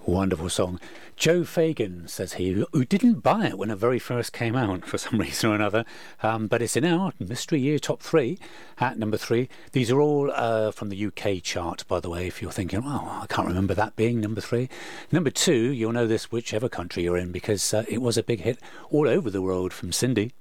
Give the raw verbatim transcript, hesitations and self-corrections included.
Wonderful song. Joe Fagan, says he, who didn't buy it when it very first came out for some reason or another, um, but it's in our Mystery Year Top three at number three. These are all uh, from the U K chart, by the way, if you're thinking, oh, I can't remember that being number three. Number two, you'll know this whichever country you're in, because uh, it was a big hit all over the world from Cindy.